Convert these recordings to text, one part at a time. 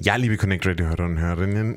Ja, liebe Connect Radio Hörer und Hörerinnen,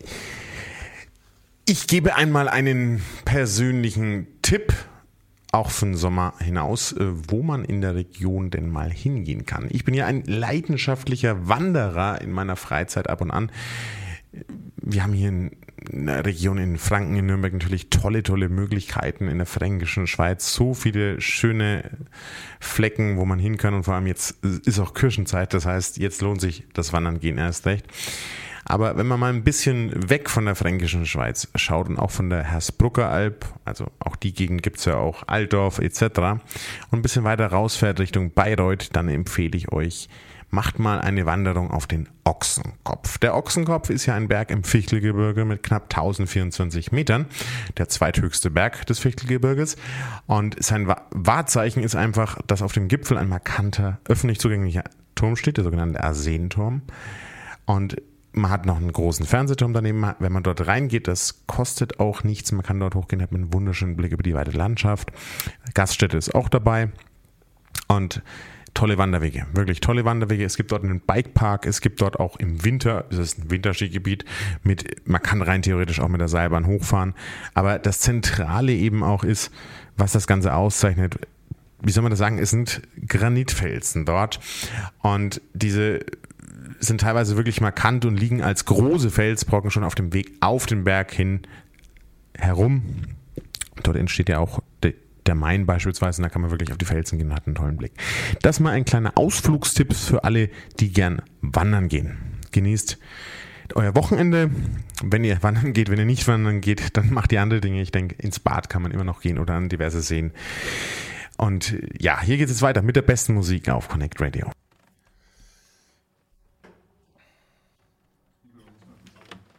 ich gebe einmal einen persönlichen Tipp, auch für den Sommer hinaus, wo man in der Region denn mal hingehen kann. Ich bin ja ein leidenschaftlicher Wanderer in meiner Freizeit ab und an. Wir haben hier in der Region in Franken, in Nürnberg natürlich tolle Möglichkeiten, in der fränkischen Schweiz so viele schöne Flecken, wo man hin kann, und vor allem jetzt ist auch Kirschenzeit, das heißt, jetzt lohnt sich das Wandern gehen erst recht. Aber wenn man mal ein bisschen weg von der fränkischen Schweiz schaut und auch von der Hersbrucker Alb, also auch die Gegend gibt es ja auch, Altdorf etc. und ein bisschen weiter rausfährt Richtung Bayreuth, dann empfehle ich euch, macht mal eine Wanderung auf den Ochsenkopf. Der Ochsenkopf ist ja ein Berg im Fichtelgebirge mit knapp 1024 Metern, der zweithöchste Berg des Fichtelgebirges. Und sein Wahrzeichen ist einfach, dass auf dem Gipfel ein markanter, öffentlich zugänglicher Turm steht, der sogenannte Arsenturm. Und man hat noch einen großen Fernsehturm daneben. Wenn man dort reingeht, das kostet auch nichts. Man kann dort hochgehen, hat einen wunderschönen Blick über die weite Landschaft. Gaststätte ist auch dabei. Und tolle Wanderwege, wirklich tolle Wanderwege. Es gibt dort einen Bikepark, es gibt dort auch im Winter, es ist ein Winterskigebiet, man kann rein theoretisch auch mit der Seilbahn hochfahren. Aber das Zentrale eben auch ist, was das Ganze auszeichnet, wie soll man das sagen, es sind Granitfelsen dort. Und diese sind teilweise wirklich markant und liegen als große Felsbrocken schon auf dem Weg auf den Berg hin herum. Dort entsteht ja auch der Main beispielsweise, und da kann man wirklich auf die Felsen gehen und hat einen tollen Blick. Das mal ein kleiner Ausflugstipp für alle, die gern wandern gehen. Genießt euer Wochenende. Wenn ihr wandern geht, wenn ihr nicht wandern geht, dann macht ihr andere Dinge. Ich denke, ins Bad kann man immer noch gehen oder an diverse Seen. Und ja, hier geht es weiter mit der besten Musik auf Connect Radio.